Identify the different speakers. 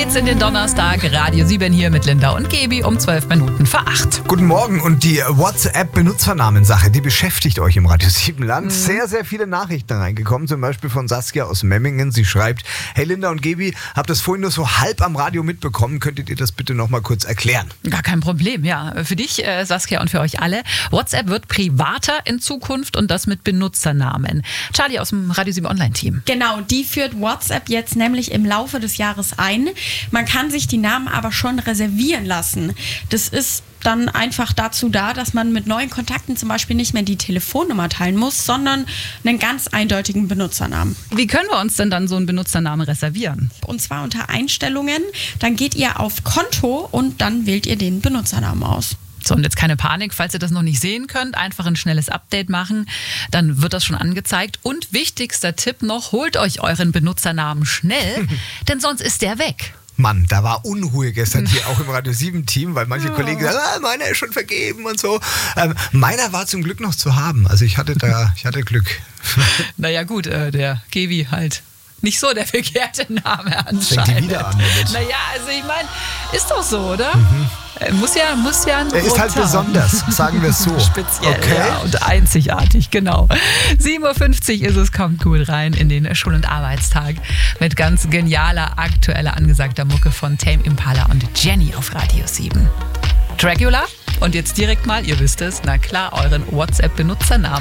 Speaker 1: geht's in den Donnerstag. Radio 7 hier mit Linda und Gaby um 12 Minuten vor 8.
Speaker 2: Guten Morgen, und die WhatsApp-Benutzernamensache, die beschäftigt euch im Radio 7 Land. Sehr, sehr viele Nachrichten reingekommen, zum Beispiel von Saskia aus Memmingen. Sie schreibt: Hey Linda und Gaby, hab das vorhin nur so halb am Radio mitbekommen. Könntet ihr das bitte noch mal kurz erklären?
Speaker 1: Gar kein Problem, ja. Für dich, Saskia, und für euch alle. WhatsApp wird privater in Zukunft, und das mit Benutzernamen. Charlie aus dem Radio 7 Online-Team.
Speaker 3: Genau, die führt WhatsApp jetzt nämlich im Laufe des Jahres ein. Man kann sich die Namen aber schon reservieren lassen. Das ist dann einfach dazu da, dass man mit neuen Kontakten zum Beispiel nicht mehr die Telefonnummer teilen muss, sondern einen ganz eindeutigen Benutzernamen.
Speaker 1: Wie können wir uns denn dann so einen Benutzernamen reservieren?
Speaker 3: Und zwar unter Einstellungen. Dann geht ihr auf Konto und dann wählt ihr den Benutzernamen aus.
Speaker 1: So, und jetzt keine Panik, falls ihr das noch nicht sehen könnt, einfach ein schnelles Update machen, dann wird das schon angezeigt. Und wichtigster Tipp noch, holt euch euren Benutzernamen schnell, denn sonst ist der weg.
Speaker 2: Mann, da war Unruhe gestern hier auch im Radio 7-Team, weil manche Kollegen sagen, meiner ist schon vergeben und so. Meiner war zum Glück noch zu haben, also ich hatte Glück.
Speaker 1: Naja gut, der Gaby halt nicht so der verkehrte Name anscheinend.
Speaker 2: Fängt die wieder an damit.
Speaker 1: Naja, also ich meine, ist doch so, oder? Muss ja ein
Speaker 2: Er ist halt besonders, sagen wir es so.
Speaker 1: Speziell,
Speaker 2: okay.
Speaker 1: Ja, und einzigartig, genau. 7.50 Uhr ist es, kommt gut rein in den Schul- und Arbeitstag mit ganz genialer, aktueller, angesagter Mucke von Tame Impala und Jenny auf Radio 7. Dracula, und jetzt direkt mal, ihr wisst es, na klar, euren WhatsApp-Benutzernamen